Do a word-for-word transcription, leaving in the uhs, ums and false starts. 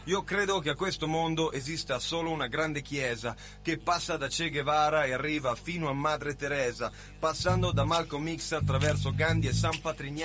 Io credo che a questo mondo esista solo una grande chiesa che passa da Che Guevara e arriva fino a Madre Teresa, passando da Malcolm X attraverso Gandhi e San Patrignano